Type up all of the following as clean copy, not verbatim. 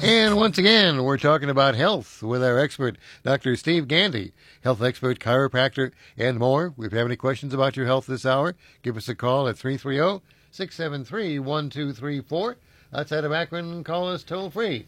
And once again, we're talking about health with our expert, Dr. Steve Gandy, health expert, chiropractor, and more. If you have any questions about your health this hour, give us a call at 330-673-1234. Outside of Akron, call us toll free,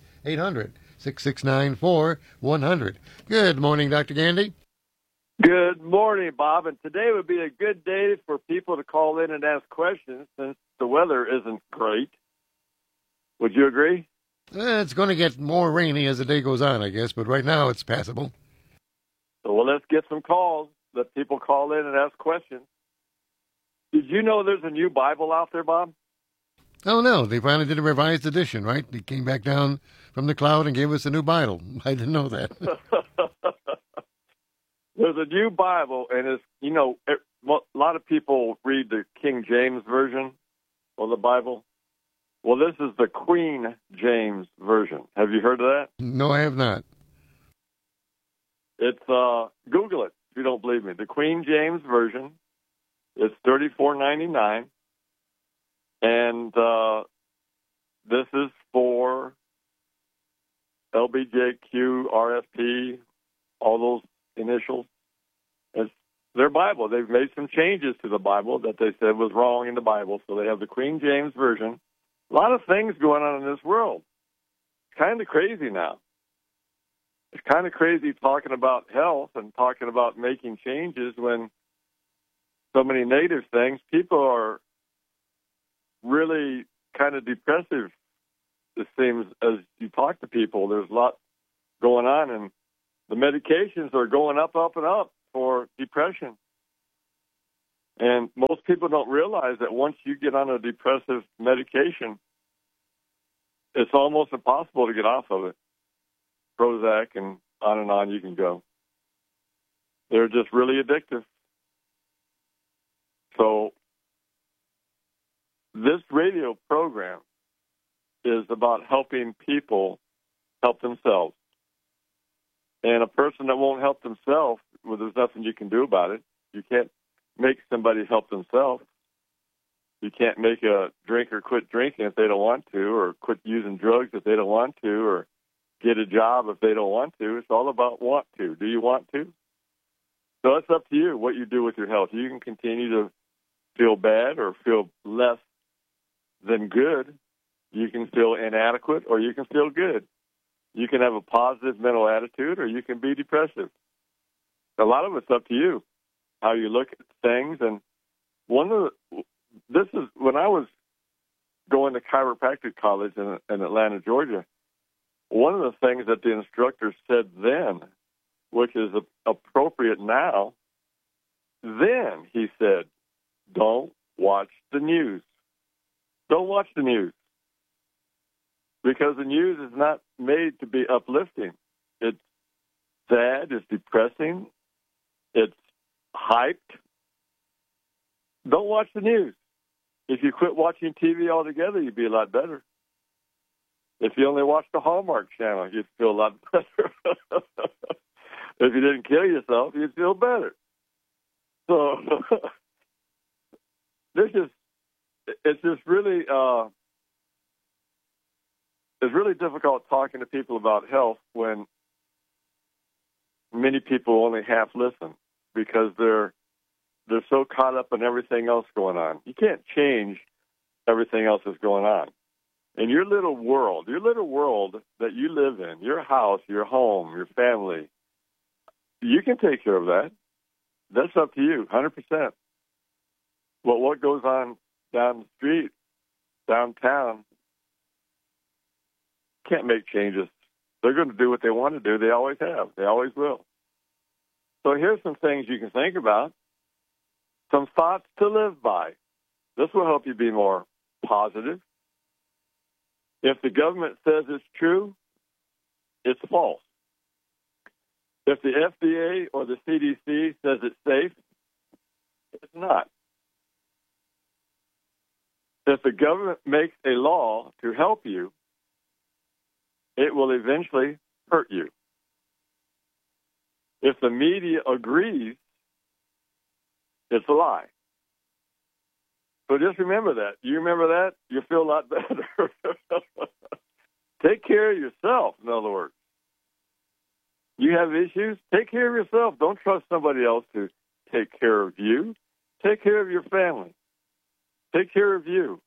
800-6694-100. Good morning, Dr. Gandy. Good morning, Bob. And today would be a good day for people to call in and ask questions since the weather isn't great. Would you agree? It's going to get more rainy as the day goes on, I guess, but right now it's passable. So, well, let's get some calls. Let people call in and ask questions. Did you know there's a new Bible out there, Bob? Oh, no, they finally did a revised edition, right? They came back down from the cloud and gave us a new Bible. I didn't know that. There's a new Bible, and it's, a lot of people read the King James Version of the Bible. Well, this is the Queen James Version. Have you heard of that? No, I have not. It's, Google it if you don't believe me. The Queen James Version is $34.99, and this is for LBJQ, RFP, all those initials. It's their Bible. They've made some changes to the Bible that they said was wrong in the Bible, so they have the Queen James Version. A lot of things going on in this world. It's kind of crazy now. It's kind of crazy talking about health and talking about making changes when so many negative things. People are really kind of depressive, it seems, as you talk to people. There's a lot going on, and the medications are going up, up, and up for depression. And most people don't realize that once you get on a depressive medication, it's almost impossible to get off of it. Prozac and on you can go. They're just really addictive. So this radio program is about helping people help themselves. And a person that won't help themselves, well, there's nothing you can do about it. You can't make somebody help themselves. You can't make a drinker quit drinking if they don't want to, or quit using drugs if they don't want to, or get a job if they don't want to. It's all about want to. Do you want to? So it's up to you what you do with your health. You can continue to feel bad or feel less than good. You can feel inadequate or you can feel good. You can have a positive mental attitude or you can be depressive. A lot of it's up to you, how you look at things. And this is when I was going to chiropractic college in Atlanta, Georgia. One of the things that the instructor said then, which is appropriate now, then he said, don't watch the news. Don't watch the news. Because the news is not made to be uplifting. It's sad, it's depressing, it's hyped. Don't watch the news. If you quit watching TV altogether, you'd be a lot better. If you only watch the Hallmark Channel, you'd feel a lot better. If you didn't kill yourself, you'd feel better. So it's really difficult talking to people about health when many people only half listen because they're so caught up in everything else going on. You can't change everything else that's going on. In your little world that you live in, your house, your home, your family, you can take care of that. That's up to you, 100%. But what goes on down the street, downtown, can't make changes. They're going to do what they want to do. They always have. They always will. So here's some things you can think about. Some thoughts to live by. This will help you be more positive. If the government says it's true, it's false. If the FDA or the CDC says it's safe, it's not. If the government makes a law to help you, it will eventually hurt you. If the media agrees, it's a lie. So just remember that. You remember that, you'll feel a lot better. Take care of yourself, in other words. You have issues? Take care of yourself. Don't trust somebody else to take care of you. Take care of your family. Take care of you.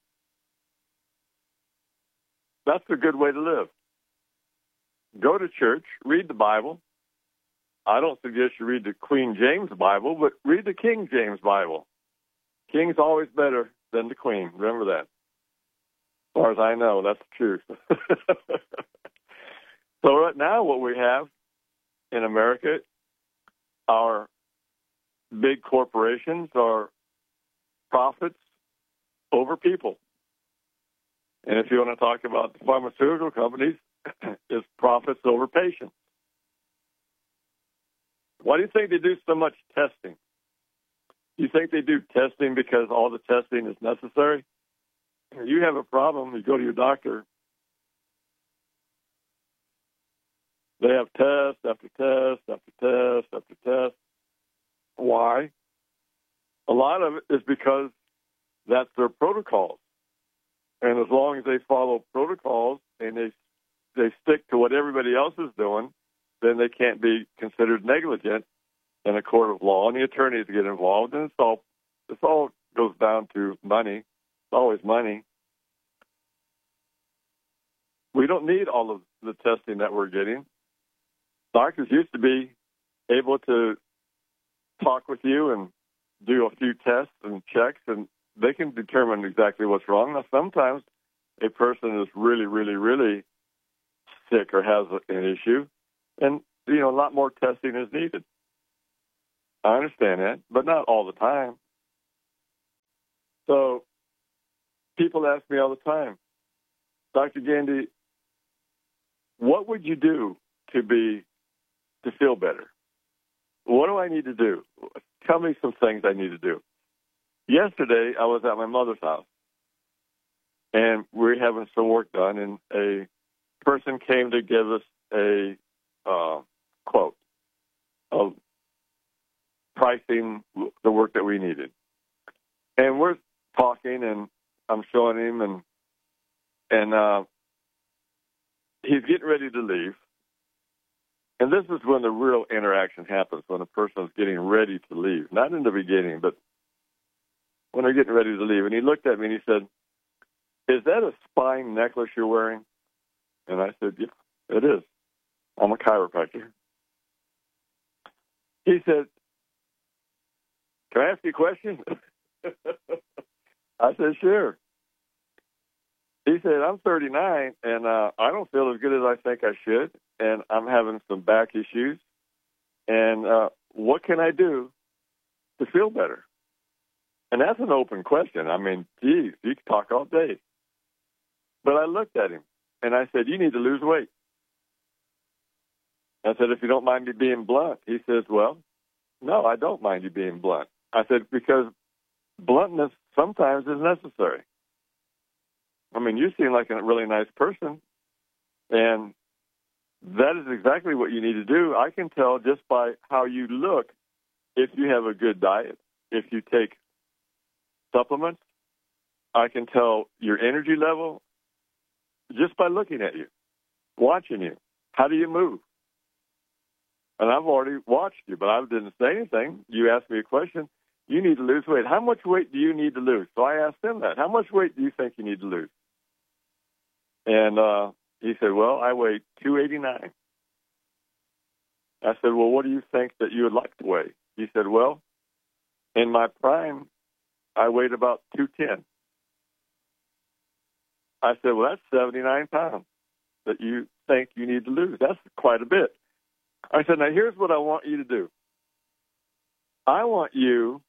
That's a good way to live. Go to church, read the Bible. I don't suggest you read the Queen James Bible, but read the King James Bible. King's always better than the Queen. Remember that. As far as I know, that's the truth. So right now what we have in America, our big corporations are profits over people. And if you want to talk about the pharmaceutical companies, it's profits over patients. Why do you think they do so much testing? You think they do testing because all the testing is necessary? You have a problem, you go to your doctor. They have test after test after test after test. Why? A lot of it is because that's their protocols. And as long as they follow protocols and they stick to what everybody else is doing, then they can't be considered negligent in a court of law. And the attorneys get involved, and this all goes down to money. It's always money. We don't need all of the testing that we're getting. Doctors used to be able to talk with you and do a few tests and checks, and they can determine exactly what's wrong. Now, sometimes a person is really, really, really sick or has an issue, and, a lot more testing is needed. I understand that, but not all the time. So people ask me all the time, Dr. Gandy, what would you do to feel better? What do I need to do? Tell me some things I need to do. Yesterday, I was at my mother's house, and we were having some work done, and a person came to give us a quote of pricing the work that we needed. And we're talking, and I'm showing him, and he's getting ready to leave. And this is when the real interaction happens, when a person is getting ready to leave. Not in the beginning, but when they're getting ready to leave. And he looked at me and he said, "Is that a spine necklace you're wearing?" And I said, "Yeah, it is. I'm a chiropractor." He said, "Can I ask you a question?" I said, "Sure." He said, "I'm 39, and I don't feel as good as I think I should, and I'm having some back issues. And what can I do to feel better?" And that's an open question. I mean, geez, you could talk all day. But I looked at him, and I said, "You need to lose weight." I said, "If you don't mind me being blunt." He says, "Well, no, I don't mind you being blunt." I said, "Because bluntness sometimes is necessary. I mean, you seem like a really nice person, and that is exactly what you need to do. I can tell just by how you look if you have a good diet, if you take supplements. I can tell your energy level just by looking at you, watching you. How do you move? And I've already watched you, but I didn't say anything. You asked me a question. You need to lose weight. How much weight do you need to lose?" So I asked him that. "How much weight do you think you need to lose?" And he said, "Well, I weigh 289. I said, "Well, what do you think that you would like to weigh?" He said, "Well, in my prime, I weighed about 210. I said, "Well, that's 79 pounds that you think you need to lose. That's quite a bit." I said, "Now, here's what I want you to do. I want you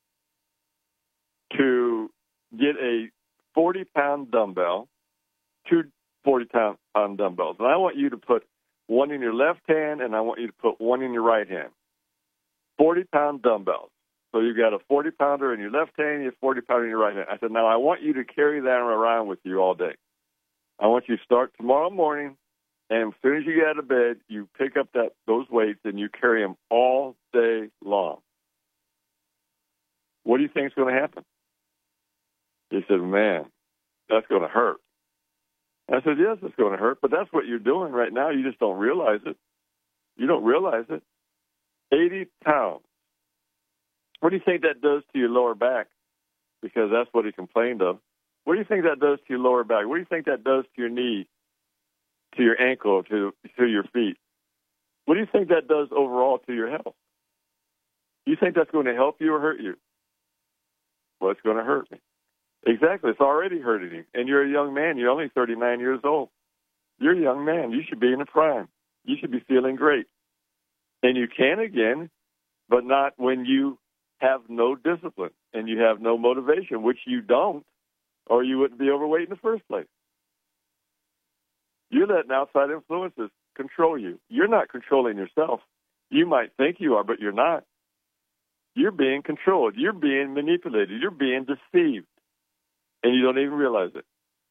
to get a 40-pound dumbbell, two 40-pound dumbbells, and I want you to put one in your left hand, and I want you to put one in your right hand. 40-pound dumbbells. So you've got a 40-pounder in your left hand, you have a 40-pounder in your right hand." I said, "Now, I want you to carry that around with you all day. I want you to start tomorrow morning, and as soon as you get out of bed, you pick up those weights, and you carry them all day long. What do you think is going to happen?" He said, "Man, that's going to hurt." I said, yes, it's going to hurt, but that's what you're doing right now. You just don't realize it. You don't realize it. 80 pounds. What do you think that does to your lower back? Because that's what he complained of. What do you think that does to your lower back? What do you think that does to your knee, to your ankle, to your feet? What do you think that does overall to your health? Do you think that's going to help you or hurt you? Well, it's going to hurt me. Exactly. It's already hurting you. And you're a young man. You're only 39 years old. You're a young man. You should be in the prime. You should be feeling great. And you can again, but not when you have no discipline and you have no motivation, which you don't, or you wouldn't be overweight in the first place. You're letting outside influences control you. You're not controlling yourself. You might think you are, but you're not. You're being controlled. You're being manipulated. You're being deceived. And you don't even realize it.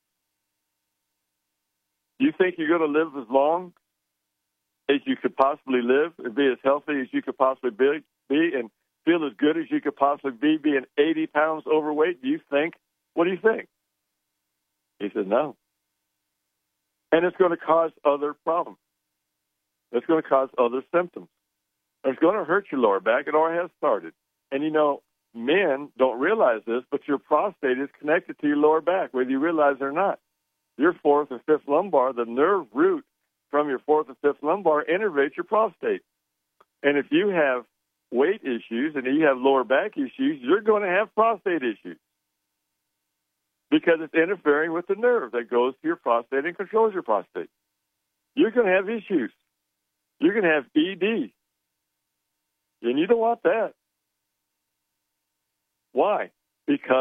You think you're going to live as long as you could possibly live and be as healthy as you could possibly be and feel as good as you could possibly be being 80 pounds overweight? Do you think? What do you think? He said, no. And it's going to cause other problems. It's going to cause other symptoms. It's going to hurt your lower back. It already has started. And, men don't realize this, but your prostate is connected to your lower back, whether you realize it or not. Your fourth and fifth lumbar, the nerve root from your fourth and fifth lumbar innervates your prostate. And if you have weight issues and you have lower back issues, you're going to have prostate issues because it's interfering with the nerve that goes to your prostate and controls your prostate. You're going to have issues. You're going to have ED. And you don't want that. Why? Because